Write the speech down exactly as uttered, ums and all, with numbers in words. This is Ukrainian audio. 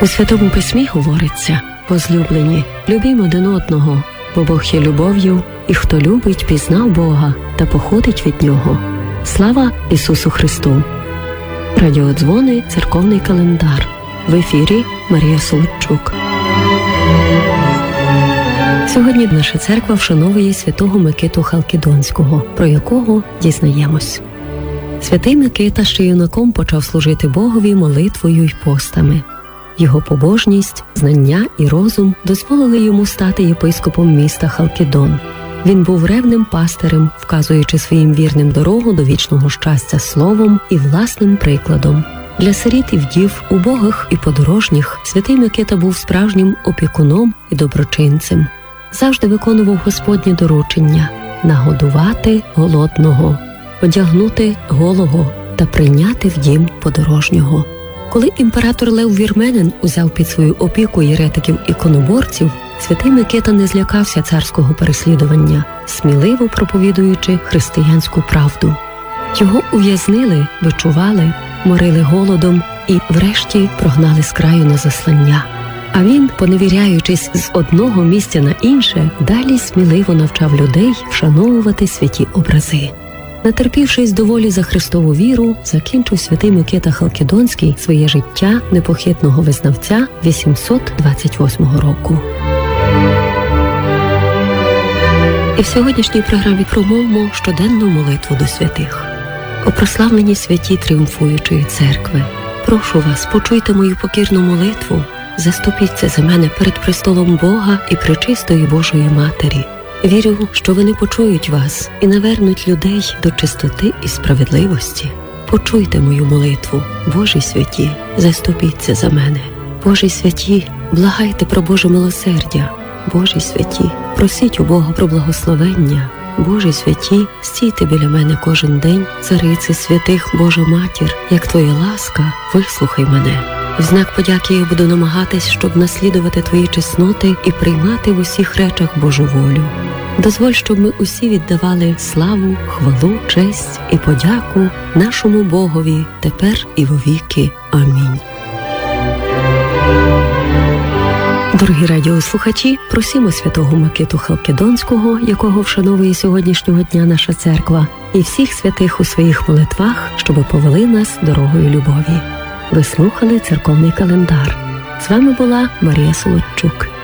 У Святому Письмі говориться: возлюблені, любімо один одного, бо Бог є любов'ю, і хто любить, пізнав Бога та походить від Нього. Слава Ісусу Христу! Радіодзвони, церковний календар. В ефірі Марія Солодчук. Сьогодні наша церква вшановує святого Микиту Халкідонського, про якого дізнаємось. Святий Микита ще юнаком почав служити Богові молитвою й постами. Його побожність, знання і розум дозволили йому стати єпископом міста Халкідон. Він був ревним пастирем, вказуючи своїм вірним дорогу до вічного щастя словом і власним прикладом. Для сиріт і вдів, убогих і подорожніх святий Микита був справжнім опікуном і доброчинцем. Завжди виконував Господні доручення – нагодувати голодного, одягнути голого та прийняти в дім подорожнього. Коли імператор Лев Вірменин узяв під свою опіку єретиків-іконоборців, святий Микита не злякався царського переслідування, сміливо проповідуючи християнську правду. Його ув'язнили, бичували, морили голодом і, врешті, прогнали з краю на заслання. А він, поневіряючись з одного місця на інше, далі сміливо навчав людей вшановувати святі образи. Натерпівшись доволі за Христову віру, закінчив святий Микита Халкідонський своє життя непохитного визнавця вісімсот двадцять восьмого року. І в сьогоднішній програмі промовимо щоденну молитву до святих. О прославлені святі тріумфуючої церкви, прошу вас, почуйте мою покірну молитву, заступіться за мене перед престолом Бога і пречистої Божої Матері. Вірю, що вони почують вас і навернуть людей до чистоти і справедливості. Почуйте мою молитву, Божі святі, заступіться за мене. Божі святі, благайте про Боже милосердя. Божі святі, просіть у Бога про благословення. Божі святі, стійте біля мене кожен день, цариці святих, Божа Матір, як Твоя ласка, вислухай мене. В знак подяки я буду намагатись, щоб наслідувати Твої чесноти і приймати в усіх речах Божу волю. Дозволь, щоб ми усі віддавали славу, хвалу, честь і подяку нашому Богові тепер і вовіки. Амінь. Дорогі радіослухачі, просимо святого Микиту Халкідонського, якого вшановує сьогоднішнього дня наша церква, і всіх святих у своїх молитвах, щоб повели нас дорогою любові. Ви слухали церковний календар. З вами була Марія Солодчук.